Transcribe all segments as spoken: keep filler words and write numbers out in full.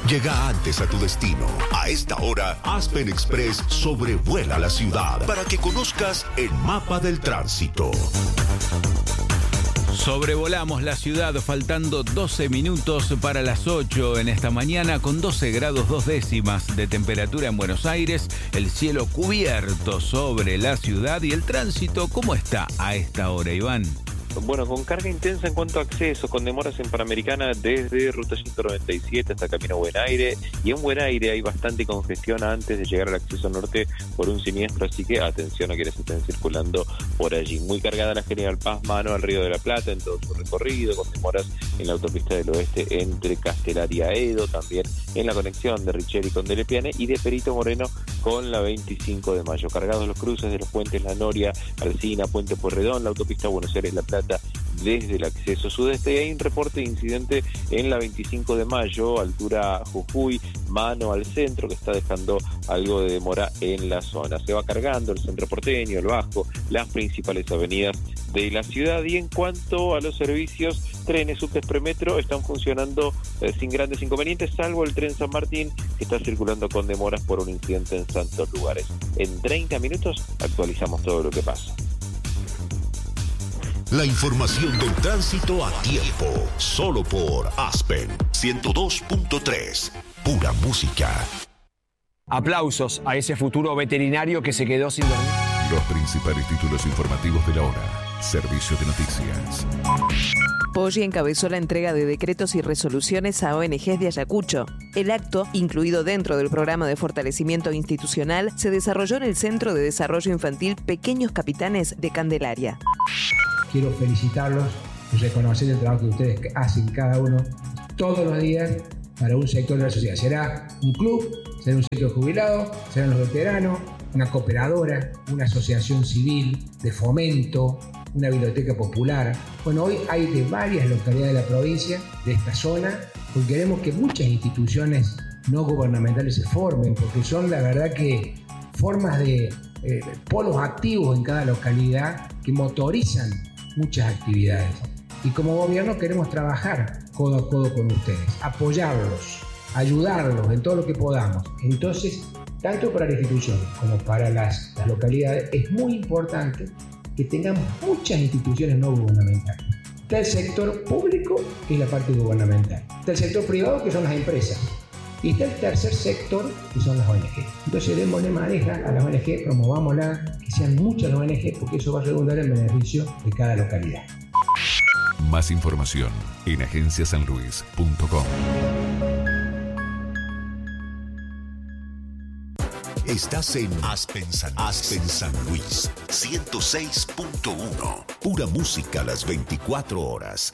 Llega antes a tu destino. A esta hora, Aspen Express sobrevuela la ciudad para que conozcas el mapa del tránsito. Sobrevolamos la ciudad faltando doce minutos para las ocho en esta mañana con doce grados dos décimas de temperatura en Buenos Aires, el cielo cubierto sobre la ciudad y el tránsito, ¿cómo está a esta hora, Iván? Bueno, con carga intensa en cuanto a acceso, con demoras en Panamericana desde Ruta ciento noventa y siete hasta Camino Buen Aire, y en Buen Aire hay bastante congestión antes de llegar al acceso norte por un siniestro, así que atención a quienes estén circulando por allí. Muy cargada la General Paz, mano al Río de la Plata en todo su recorrido, con demoras en la autopista del oeste entre Castelar y Aedo, también en la conexión de Richeri con Delepiane y de Perito Moreno con la veinticinco de mayo. Cargados los cruces de los puentes La Noria, Alsina, Puente Pueyrredón, la autopista Buenos Aires-La Plata desde el acceso sudeste, y hay un reporte de incidente en la veinticinco de mayo, altura Jujuy, mano al centro, que está dejando algo de demora en la zona. Se va cargando el centro porteño, el Bajo, las principales avenidas de la ciudad. Y en cuanto a los servicios, trenes, subtes, premetro están funcionando eh, sin grandes inconvenientes, salvo el tren San Martín, que está circulando con demoras por un incidente en Santos Lugares. En treinta minutos actualizamos todo lo que pasa. La información del tránsito a tiempo, solo por Aspen ciento dos punto tres, pura música. Aplausos a ese futuro veterinario que se quedó sin dormir. Los principales títulos informativos de la hora. Servicio de noticias. Poggi encabezó la entrega de decretos y resoluciones a O N Ges de Ayacucho. El acto, incluido dentro del programa de fortalecimiento institucional, se desarrolló en el Centro de Desarrollo Infantil Pequeños Capitanes de Candelaria. Quiero felicitarlos y reconocer el trabajo que ustedes hacen cada uno todos los días para un sector de la sociedad. Será un club, será un sector jubilado, serán los veteranos, una cooperadora, una asociación civil de fomento, una biblioteca popular. Bueno, hoy hay de varias localidades de la provincia, de esta zona, porque queremos que muchas instituciones no gubernamentales se formen, porque son la verdad que formas de eh, polos activos en cada localidad que motorizan muchas actividades. Y como gobierno queremos trabajar codo a codo con ustedes, apoyarlos, ayudarlos en todo lo que podamos. Entonces, tanto para la institución como para las, las localidades, es muy importante que tengamos muchas instituciones no gubernamentales. Está el sector público, que es la parte gubernamental. Está el sector privado, que son las empresas. Y está el tercer sector, que son las O N G. Entonces démosle maneja a las O N G, promovámoslas, que sean muchas las O N G, porque eso va a redundar en beneficio de cada localidad. Más información en agencia san luis punto com. Estás en Aspen San, Aspen San Luis ciento seis punto uno. Pura música a las veinticuatro horas.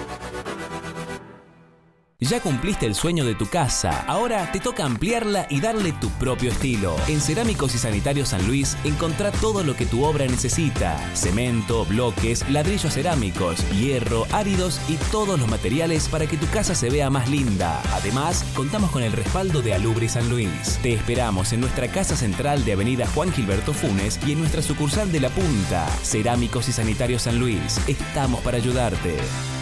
Ya cumpliste el sueño de tu casa, ahora te toca ampliarla y darle tu propio estilo. En Cerámicos y Sanitarios San Luis encontrá todo lo que tu obra necesita: cemento, bloques, ladrillos cerámicos, hierro, áridos y todos los materiales para que tu casa se vea más linda. Además, contamos con el respaldo de Alubri San Luis. Te esperamos en nuestra casa central de Avenida Juan Gilberto Funes y en nuestra sucursal de La Punta. Cerámicos y Sanitarios San Luis, estamos para ayudarte.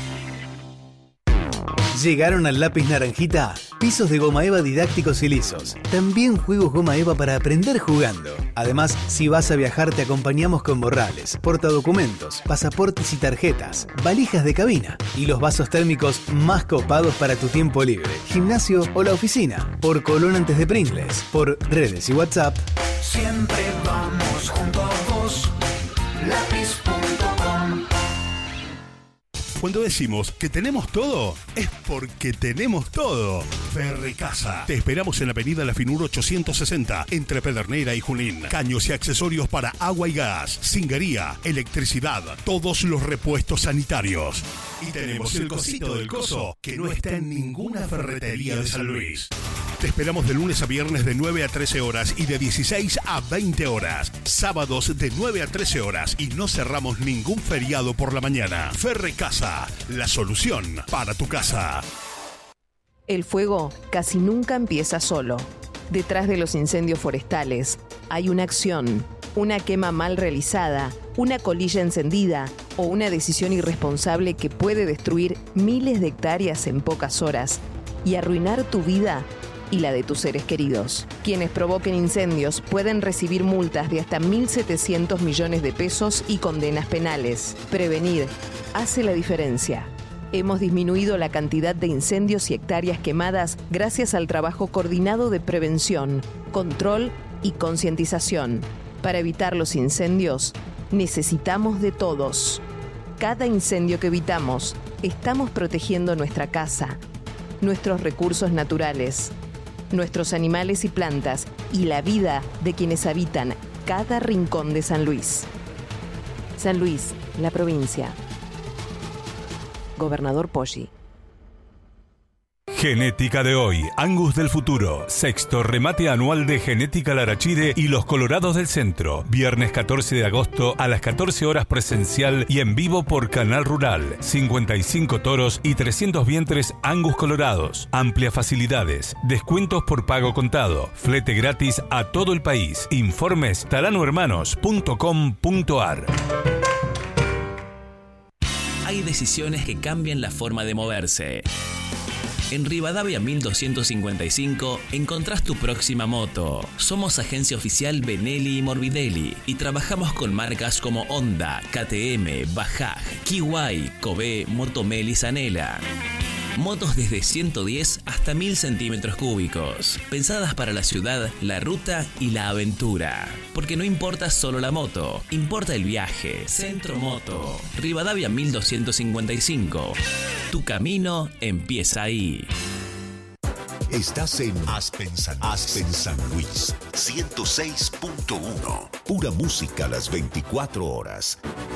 ¿Llegaron al lápiz naranjita? Pisos de goma eva didácticos y lisos. También juegos goma eva para aprender jugando. Además, si vas a viajar te acompañamos con morrales, portadocumentos, pasaportes y tarjetas, valijas de cabina y los vasos térmicos más copados para tu tiempo libre, gimnasio o la oficina. Por Colón antes de Pringles, por redes y WhatsApp. Siempre vamos junto a vos. lápiz punto com. Cuando decimos que tenemos todo, es porque tenemos todo. Ferrecasa. Te esperamos en la avenida La Finur ochocientos sesenta, entre Pedernera y Junín. Caños y accesorios para agua y gas, cingería, electricidad, todos los repuestos sanitarios. Y tenemos el cosito del coso, que no está en ninguna ferretería de San Luis. Te esperamos de lunes a viernes de nueve a trece horas y de dieciséis a veinte horas. Sábados de nueve a trece horas y no cerramos ningún feriado por la mañana. Ferrecasa, la solución para tu casa. El fuego casi nunca empieza solo. Detrás de los incendios forestales hay una acción, una quema mal realizada, una colilla encendida o una decisión irresponsable que puede destruir miles de hectáreas en pocas horas. y arruinar tu vida y la de tus seres queridos. Quienes provoquen incendios pueden recibir multas de hasta mil setecientos millones de pesos y condenas penales. Prevenir hace la diferencia. Hemos disminuido la cantidad de incendios y hectáreas quemadas gracias al trabajo coordinado de prevención, control y concientización. Para evitar los incendios, necesitamos de todos. Cada incendio que evitamos, estamos protegiendo nuestra casa, nuestros recursos naturales, nuestros animales y plantas y la vida de quienes habitan cada rincón de San Luis. San Luis, la provincia. Gobernador Poggi. Genética de hoy, Angus del futuro, sexto remate anual de Genética Larachide y los Colorados del Centro. Viernes catorce de agosto a las catorce horas presencial y en vivo por Canal Rural. cincuenta y cinco toros y trescientos vientres Angus colorados. Amplias facilidades, descuentos por pago contado, flete gratis a todo el país. Informes tarano hermanos punto com punto ar. Hay decisiones que cambian la forma de moverse. En Rivadavia mil doscientos cincuenta y cinco encontrás tu próxima moto. Somos agencia oficial Benelli y Morbidelli y trabajamos con marcas como Honda, K T M, Bajaj, Kiwai, Kobe, Motomel y Zanela. Motos desde ciento diez hasta mil centímetros cúbicos, pensadas para la ciudad, la ruta y la aventura. Porque no importa solo la moto, importa el viaje. Centro Moto, Rivadavia mil doscientos cincuenta y cinco. Tu camino empieza ahí. Estás en Aspen San, Aspen San Luis, ciento seis punto uno. Pura música las veinticuatro horas.